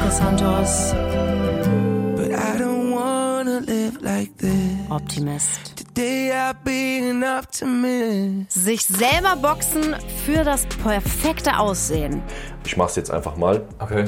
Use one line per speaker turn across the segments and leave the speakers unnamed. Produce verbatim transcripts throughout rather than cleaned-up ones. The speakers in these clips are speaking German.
Chris Santos.
But I don't wanna live like this.
Optimist.
Today I've been an optimist.
Sich selber boxen für das perfekte Aussehen.
Ich mach's jetzt einfach mal.
Okay.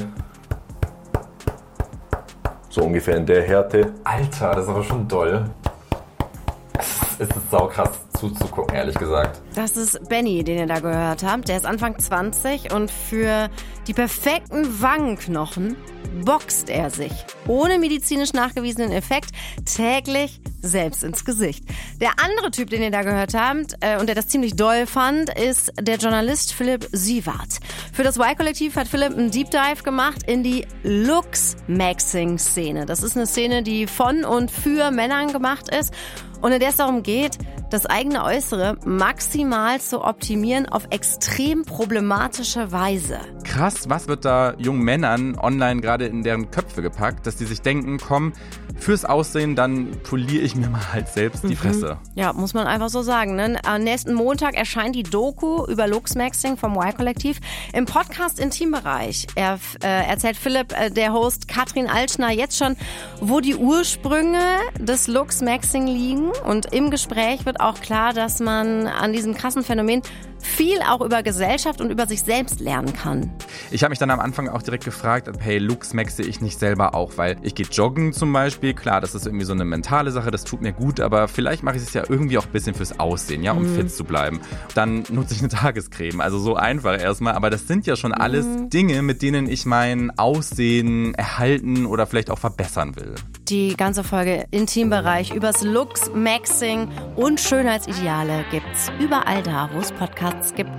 So ungefähr in der Härte.
Alter, das ist aber schon doll. Es ist saukrass zuzugucken, ehrlich gesagt.
Das ist Benny, den ihr da gehört habt. Der ist Anfang zwanzig und für die perfekten Wangenknochen boxt er sich ohne medizinisch nachgewiesenen Effekt täglich selbst ins Gesicht. Der andere Typ, den ihr da gehört habt äh, und der das ziemlich doll fand, ist der Journalist Philipp Siewert. Für das Y-Kollektiv hat Philipp einen Deep Dive gemacht in die Looks-Maxing-Szene. Das ist eine Szene, die von und für Männern gemacht ist und in der es darum geht, das eigene Äußere maximal zu optimieren auf extrem problematische Weise.
Krass, was wird da jungen Männern online gerade in deren Köpfe gepackt, dass die sich denken, komm, fürs Aussehen, dann poliere ich mir mal halt selbst die Fresse.
Mhm. Ja, muss man einfach so sagen. Ne? Am nächsten Montag erscheint die Doku über Looks-Maxing vom Y-Kollektiv im Podcast Intimbereich. Er äh, erzählt Philipp, äh, der Host Katrin Altschner, jetzt schon, wo die Ursprünge des Looks-Maxing liegen. Und im Gespräch wird auch klar, dass man an diesem krassen Phänomen viel auch über Gesellschaft und über sich selbst lernen kann.
Ich habe mich dann am Anfang auch direkt gefragt, hey, Looks maxe ich nicht selber auch, weil ich gehe joggen zum Beispiel, klar, das ist irgendwie so eine mentale Sache, das tut mir gut, aber vielleicht mache ich es ja irgendwie auch ein bisschen fürs Aussehen, ja, um mhm. fit zu bleiben. Dann nutze ich eine Tagescreme, also so einfach erstmal, aber das sind ja schon alles mhm. Dinge, mit denen ich mein Aussehen erhalten oder vielleicht auch verbessern will.
Die ganze Folge Intimbereich übers Looks, Maxing und Schönheitsideale gibt's überall da, wo es Podcasts gibt.